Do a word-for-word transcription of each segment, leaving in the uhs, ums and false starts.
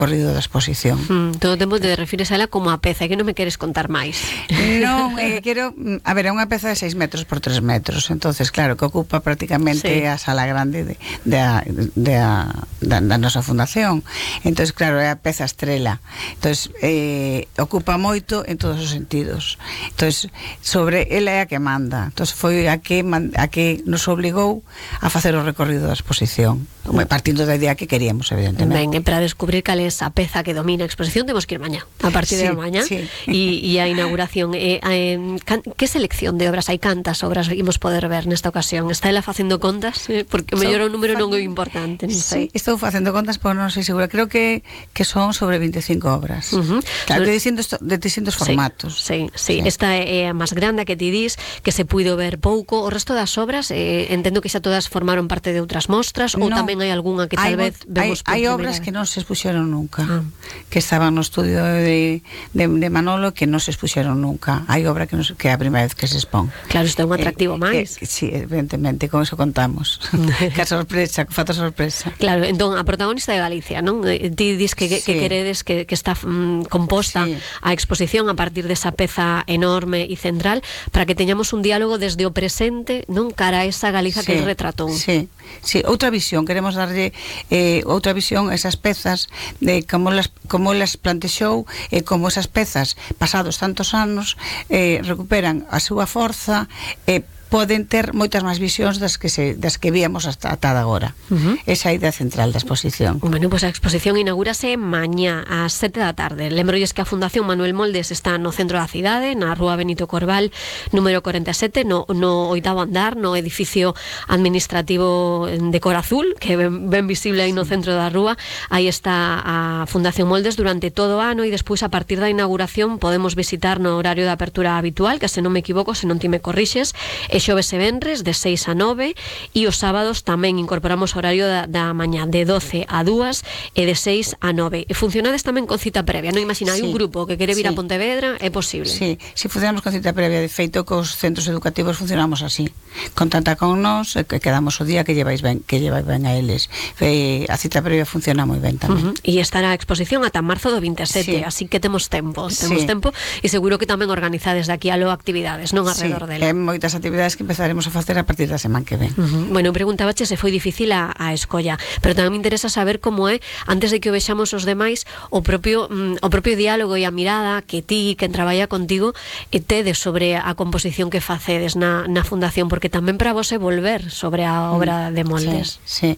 recorrido da exposición. Mm, todo o tempo te refires a ela como a peza, que non me queres contar máis. Non, eh, quero, a ver, é unha peza de seis metros por tres metros, entonces claro, que ocupa prácticamente sí. a sala grande de, de, a, de a, da, da nosa fundación. Entonces claro, é a peza estrela. Entonces eh, ocupa moito en todos os sentidos. Entonces sobre ela é a que manda. Entonces foi a que a que nos obligou a facer o recorrido da exposición, partindo da idea que queríamos, evidentemente. Ben, e para descubrir cal é esa peza que domina a exposición temos que ir mañá, a partir sí, de mañá sí. e, e a inauguración eh, eh, can, que selección de obras hai, cantas obras imos poder ver nesta ocasión? Está ela facendo contas? Eh, porque mellor o número non é importante, non sei. Sí, estou facendo contas, pero non sei segura, creo que, que son sobre veinticinco obras. Uh-huh. Claro, de distintos, de distintos formatos. Sí, sí, sí. sí. Esta é a máis grande que ti dis, que se puido ver pouco. O resto das obras, eh, entendo que xa todas formaron parte de outras mostras, ou no, tamén hai algunha que tal hai, vez vemos por hai, hai primeira obras vez. que non se expuxeron nunca, ah. que estaban no estudio de, de, de Manolo, que non se expuxeron nunca. Hai obra que, non, que é a primeira vez que se expón. Claro, isto é un atractivo eh, máis. Que, sí, evidentemente, con eso contamos. Que a sorpresa, que fato sorpresa. Claro, entón, a protagonista de Galicia, non? Ti dis que, que, sí. que queredes que, que está mm, composta sí. a exposición a partir desa peza enorme e central, para que teñamos un diálogo desde o presente, non? Cara a esa Galiza sí. que el retratou. Sí, sí, outra visión, queremos darlle eh, outra visión a esas pezas de como las, como las plantexou e eh, como esas pezas pasados tantos anos eh, recuperan a súa forza e eh, poden ter moitas máis visións das que se das que víamos hasta ata agora. Uh-huh. Esa é a idea central da exposición. Bueno, pois pues a exposición inaugúrase mañá ás sete da tarde. Lembrolles que a Fundación Manuel Moldes está no centro da cidade, na Rúa Benito Corval, número corenta e sete, no, no oitavo andar, no edificio administrativo de cor azul, que ben, ben visible aí no centro da rúa. Aí está a Fundación Moldes durante todo o ano e despois a partir da inauguración podemos visitar no horario de apertura habitual, que se non me equivoco, se non ti me corrixes, e xoves e venres de seis a nove, e os sábados tamén incorporamos o horario da, da mañá de doce a dúas e de seis a nove. E funcionades tamén con cita previa, non imagina, hai sí. un grupo que quere vir sí. a Pontevedra, é posible. Sí, si funcionamos con cita previa, de feito cos centros educativos funcionamos así. Contacta con nós, que quedamos o día que lleváis ben, que lleváis ben a eles. E a cita previa funciona moi ben tamén. Uh-huh. E estará a exposición ata marzo do vinte e sete, sí. así que temos tempo, temos sí. tempo, e seguro que tamén organizades daqui a lo actividades, non alrededor sí. dela. Hai moitas actividades que empezaremos a facer a partir da semana que ven. Uh-huh. Bueno, preguntabache se foi difícil a, a escolla, pero tamén me interesa saber como é, antes de que o vexamos os demais, o propio mm, o propio diálogo e a mirada que ti, quen traballa contigo, e tedes sobre a composición que facedes na, na fundación, porque tamén para vos é volver sobre a obra de Moldes. Sí, sí.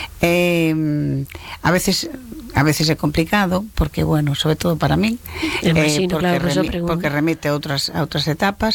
Eh, a veces a veces é complicado, porque bueno, sobre todo para min, imagino, eh, porque, claro, remi, porque remite a outras a outras etapas,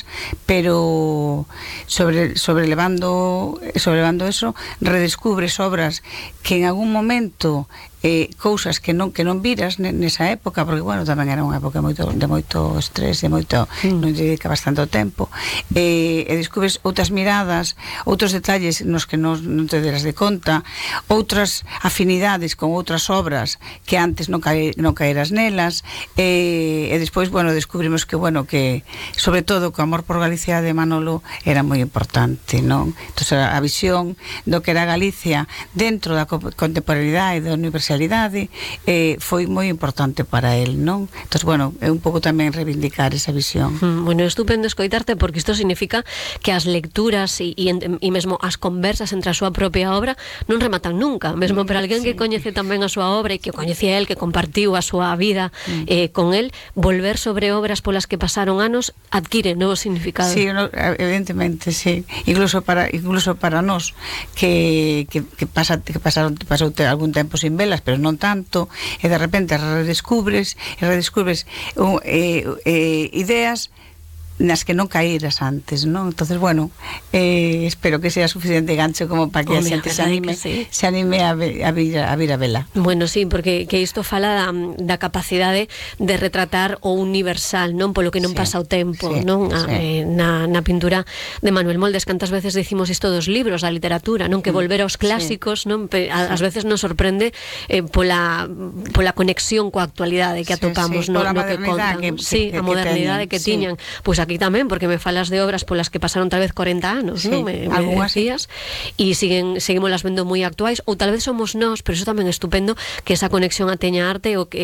pero sobre sobrelevando sobrelevando eso, redescubres obras que en algún momento eh, cousas que non que non viras nesa época, porque bueno, tamén era unha época moito, de moito estrés, de moito mm. non lle dedicabas tanto tempo, eh, e descubres outras miradas, outros detalles nos que non, non te deras de conta, outras afinidades con outras obras que antes non, cae, non caeras nelas, eh, e despois, bueno, descubrimos que, bueno, que sobre todo que o amor por Galicia de Manolo era moi importante, non? Entón, a, a visión do que era Galicia dentro da contemporaneidade e da universalidade eh, foi moi importante para él, non? Entón, bueno, é un pouco tamén reivindicar esa visión. Mm, bueno, é estupendo escoitarte, porque isto significa que as lecturas e, e, e mesmo as conversas entre a súa propia obra non rematan nunca, mesmo para alguén sí. que coñece tamén a súa obra e que coñecía el, que compartiu a súa vida mm. eh, con el, volver sobre obras polas que pasaron anos adquire novo significado. Sí, no, evidentemente, sí. Incluso para incluso para nós que, que, que, pasa, que pasaron pasou algún tempo sin velas, pero non tanto, e de repente redescubres e redescubres uh, eh, eh, ideas nas que non caíras antes, non? Entonces, bueno, eh, espero que sea suficiente gancho como para que a xente se anime, sí. se anime a, ver, a, vir, a vir a vela. Bueno, sí, porque que isto fala da, da capacidade de retratar o universal, non? Polo que non sí. pasa o tempo, sí. non? A, sí. eh, na, na pintura de Manuel Moldes, cantas veces decimos isto dos libros, da literatura, non? Que volver aos clásicos, sí. non? Ás veces nos sorprende eh, pola, pola conexión coa actualidade que atopamos, sí, sí. no, no que contan. Que, sí, que, a modernidade que, que tiñan, que tiñan. Pois pues aquí tamén, porque me falas de obras polas que pasaron tal vez corenta anos, sí, non? Me, me decías, e siguen seguimos las vendo moi actuais, ou tal vez somos nós, pero iso tamén é estupendo, que esa conexión a teña arte o que